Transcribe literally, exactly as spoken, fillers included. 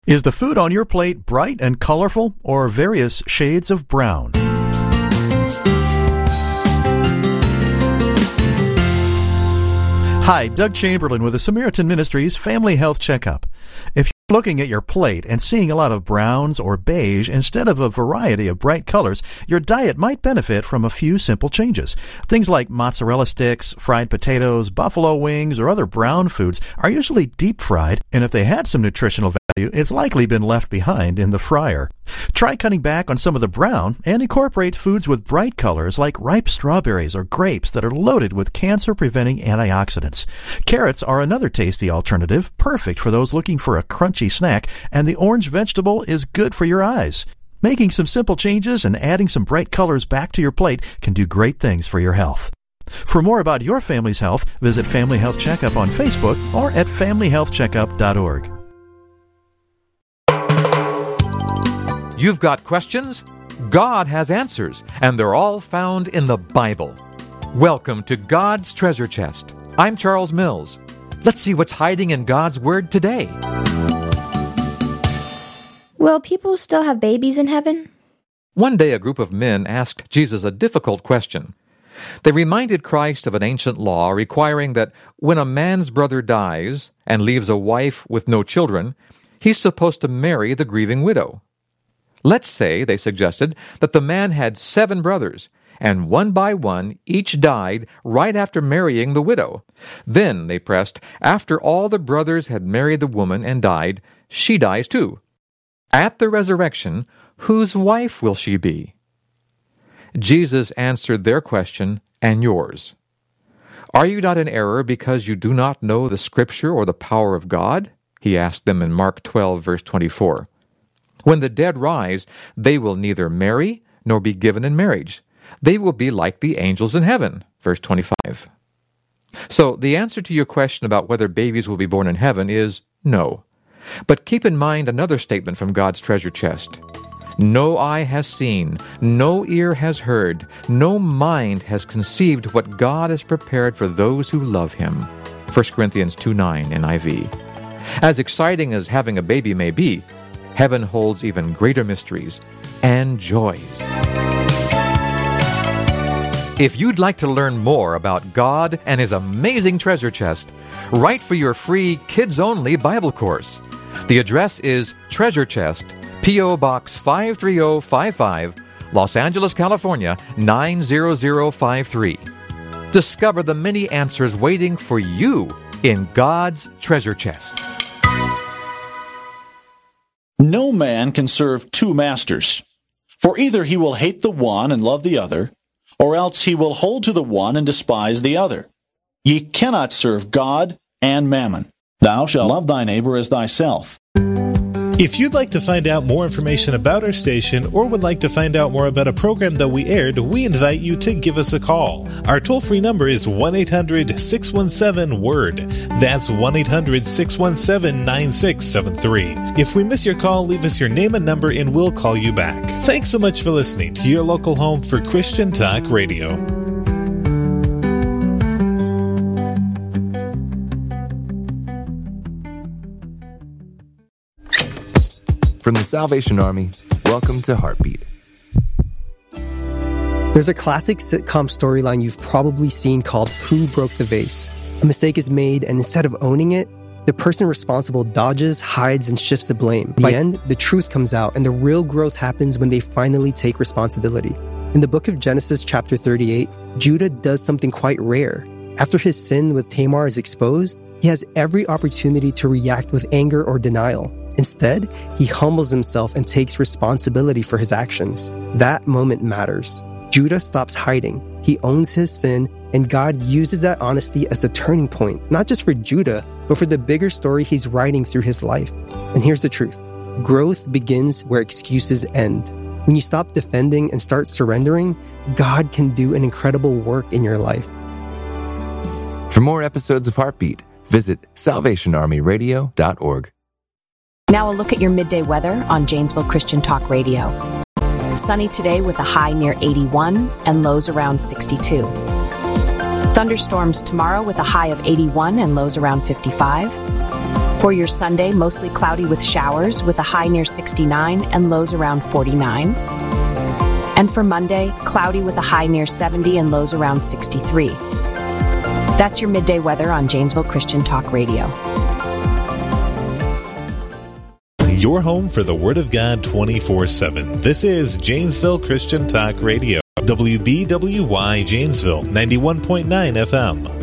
Is the food on your plate bright and colorful or various shades of brown? Hi, Doug Chamberlain with the Samaritan Ministries Family Health Checkup. If you're looking at your plate and seeing a lot of browns or beige instead of a variety of bright colors, your diet might benefit from a few simple changes. Things like mozzarella sticks, fried potatoes, buffalo wings, or other brown foods are usually deep fried, and if they had some nutritional value, it's likely been left behind in the fryer. Try cutting back on some of the brown and incorporate foods with bright colors like ripe strawberries or grapes that are loaded with cancer-preventing antioxidants. Carrots are another tasty alternative, perfect for those looking for a crunchy snack, and the orange vegetable is good for your eyes. Making some simple changes and adding some bright colors back to your plate can do great things for your health. For more about your family's health, visit Family Health Checkup on Facebook or at family health checkup dot org. You've got questions? God has answers, and they're all found in the Bible. Welcome to God's Treasure Chest. I'm Charles Mills. Let's see what's hiding in God's Word today. Will people still have babies in heaven? One day a group of men asked Jesus a difficult question. They reminded Christ of an ancient law requiring that when a man's brother dies and leaves a wife with no children, he's supposed to marry the grieving widow. Let's say, they suggested, that the man had seven brothers, and one by one each died right after marrying the widow. Then, they pressed, after all the brothers had married the woman and died, she dies too. At the resurrection, whose wife will she be? Jesus answered their question and yours. Are you not in error because you do not know the Scripture or the power of God? He asked them in Mark twelve, verse twenty-four. When the dead rise, they will neither marry nor be given in marriage. They will be like the angels in heaven, verse twenty-five. So the answer to your question about whether babies will be born in heaven is no. But keep in mind another statement from God's treasure chest. No eye has seen, no ear has heard, no mind has conceived what God has prepared for those who love Him. First Corinthians two nine N I V. As exciting as having a baby may be, heaven holds even greater mysteries and joys. If you'd like to learn more about God and His amazing treasure chest, write for your free kids-only Bible course. The address is Treasure Chest, P O. Box five three zero five five, Los Angeles, California, nine zero zero five three. Discover the many answers waiting for you in God's treasure chest. No man can serve two masters, for either he will hate the one and love the other, or else he will hold to the one and despise the other. Ye cannot serve God and mammon. Thou shalt love thy neighbor as thyself. If you'd like to find out more information about our station or would like to find out more about a program that we aired, we invite you to give us a call. Our toll-free number is one eight hundred six one seven word. That's one eight hundred six one seven nine six seven three. If we miss your call, leave us your name and number and we'll call you back. Thanks so much for listening to your local home for Christian Talk Radio. From the Salvation Army, welcome to Heartbeat. There's a classic sitcom storyline you've probably seen called Who Broke the Vase? A mistake is made, and instead of owning it, the person responsible dodges, hides, and shifts the blame. By the end, the truth comes out, and the real growth happens when they finally take responsibility. In the book of Genesis, chapter thirty-eight, Judah does something quite rare. After his sin with Tamar is exposed, he has every opportunity to react with anger or denial. Instead, he humbles himself and takes responsibility for his actions. That moment matters. Judah stops hiding. He owns his sin, and God uses that honesty as a turning point, not just for Judah, but for the bigger story he's writing through his life. And here's the truth. Growth begins where excuses end. When you stop defending and start surrendering, God can do an incredible work in your life. For more episodes of Heartbeat, visit salvation army radio dot org. Now a look at your midday weather on Janesville Christian Talk Radio. Sunny today with a high near eighty-one and lows around sixty-two. Thunderstorms tomorrow with a high of eighty-one and lows around fifty-five. For your Sunday, mostly cloudy with showers with a high near sixty-nine and lows around forty-nine. And for Monday, cloudy with a high near seventy and lows around sixty-three. That's your midday weather on Janesville Christian Talk Radio. Your home for the Word of God twenty-four seven. This is Janesville Christian Talk Radio. W B W Y Janesville, ninety-one point nine F M.